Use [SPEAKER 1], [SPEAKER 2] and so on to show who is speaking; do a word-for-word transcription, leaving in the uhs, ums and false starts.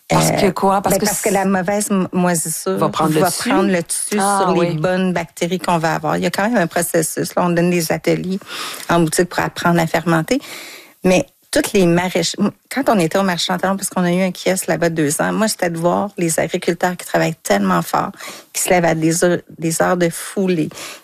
[SPEAKER 1] Parce que quoi? Parce,
[SPEAKER 2] ben
[SPEAKER 1] que,
[SPEAKER 2] parce que la mauvaise moisissure
[SPEAKER 1] va prendre le
[SPEAKER 2] va
[SPEAKER 1] dessus,
[SPEAKER 2] prendre le dessus
[SPEAKER 1] ah,
[SPEAKER 2] sur
[SPEAKER 1] oui.
[SPEAKER 2] les bonnes bactéries qu'on va avoir. Il y a quand même un processus. Là, on donne des ateliers en boutique pour apprendre à fermenter. Mais toutes les maraîchers, quand on était au marché Chantalon, parce qu'on a eu un kiosque là-bas deux ans, moi, j'étais de voir les agriculteurs qui travaillent tellement fort, qui se lèvent à des heures, des heures de foulée,